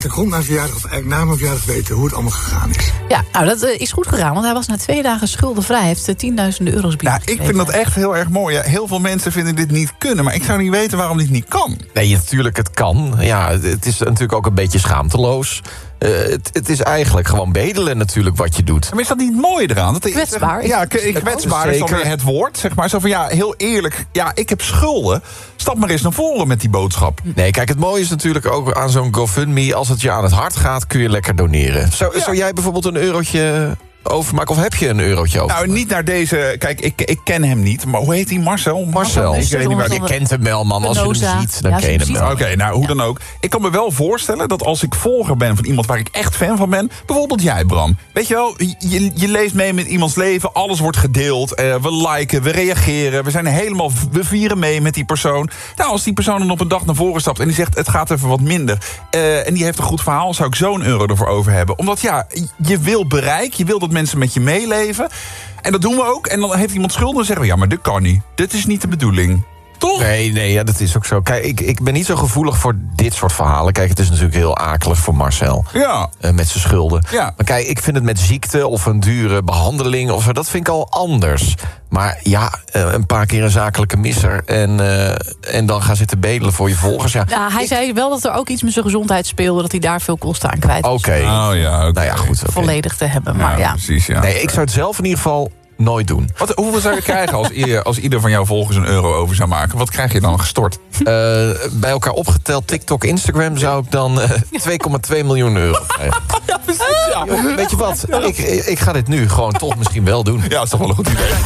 eigenlijk rond mijn verjaardag of eigenlijk na mijn verjaardag weten hoe het allemaal gegaan is. Ja, nou dat is goed gegaan, want hij was na 2 dagen schuldenvrij. Hij heeft €10.000 binnengekregen. Nou, ik vind dat echt heel erg mooi. Ja, heel veel mensen vinden dit niet kunnen, maar ik zou niet weten waarom dit niet kan. Nee, natuurlijk, het kan. Ja, het is natuurlijk ook een beetje schaamteloos. Het is eigenlijk gewoon bedelen natuurlijk wat je doet. Maar is dat niet mooi eraan? Dat Kwetsbaar. Ja, kwetsbaar is dan weer het woord, zeg maar. Zo van, ja, heel eerlijk, ja, ik heb schulden. Stap maar eens naar voren met die boodschap. Nee, kijk, het mooie is natuurlijk ook aan zo'n GoFundMe. Als het je aan het hart gaat, kun je lekker doneren. Zou jij bijvoorbeeld een eurotje overmaken? Of heb je een eurotje over? Nou, niet naar deze... Kijk, ik ken hem niet. Maar hoe heet hij? Marcel? Marcel. Ik weet niet waar. Je kent hem wel, man. Als je hem ziet, dan ken je hem wel. Oké, nou, hoe dan ook. Ik kan me wel voorstellen dat als ik volger ben van iemand waar ik echt fan van ben... bijvoorbeeld jij, Bram. Weet je wel, je leeft mee met iemands leven. Alles wordt gedeeld. We liken, we reageren. We vieren mee met die persoon. Nou, als die persoon dan op een dag naar voren stapt... en die zegt, het gaat even wat minder... en die heeft een goed verhaal, zou ik zo'n euro ervoor over hebben. Omdat, ja, je wil bereik. Je wil dat mensen met je meeleven. En dat doen we ook. En dan heeft iemand schulden en dan zeggen we... ja, maar dit kan niet. Dit is niet de bedoeling. Toch? Nee, ja, dat is ook zo. Kijk, ik ben niet zo gevoelig voor dit soort verhalen. Kijk, het is natuurlijk heel akelig voor Marcel. Ja. Met zijn schulden. Ja. Maar kijk, ik vind het met ziekte of een dure behandeling... of zo, dat vind ik al anders. Maar ja, een paar keer een zakelijke misser... en dan gaan zitten bedelen voor je volgers. Ja. Ja, hij zei wel dat er ook iets met zijn gezondheid speelde... dat hij daar veel kosten aan kwijt was. Oké. Oh ja, oké. Nou ja, goed. Okay. Volledig te hebben, maar ja. Precies, ja. Nee, ik zou het zelf in ieder geval... nooit doen. Hoeveel zou je krijgen als ieder van jouw volgers een euro over zou maken? Wat krijg je dan gestort? Bij elkaar opgeteld TikTok, Instagram... zou ik dan 2,2 miljoen euro krijgen. Ja, precies. Ja. Weet je wat? Ik ga dit nu gewoon toch misschien wel doen. Ja, dat is toch wel een goed idee.